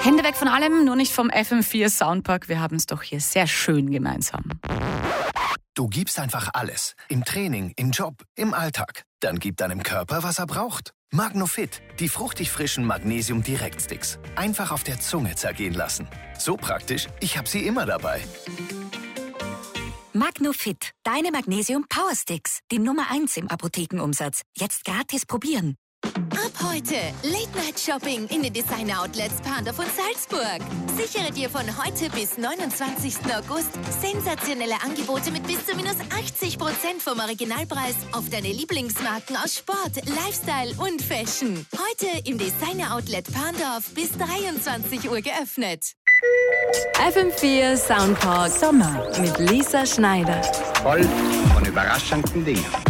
Hände weg von allem, nur nicht vom FM4 Soundpark. Wir haben es doch hier sehr schön gemeinsam. Du gibst einfach alles. Im Training, im Job, im Alltag. Dann gib deinem Körper, was er braucht. Magnofit, die fruchtig frischen Magnesium-Direktsticks. Einfach auf der Zunge zergehen lassen. So praktisch, ich habe sie immer dabei. Magnofit, deine Magnesium-Power-Sticks. Die Nummer 1 im Apothekenumsatz. Jetzt gratis probieren. Ab heute Late-Night-Shopping in den Designer-Outlets Pandorf und Salzburg. Sichere dir von heute bis 29. August sensationelle Angebote mit bis zu minus 80% vom Originalpreis auf deine Lieblingsmarken aus Sport, Lifestyle und Fashion. Heute im Designer-Outlet Pandorf bis 23 Uhr geöffnet. FM4 Soundpark Sommer mit Lisa Schneider. Voll von überraschenden Dingen.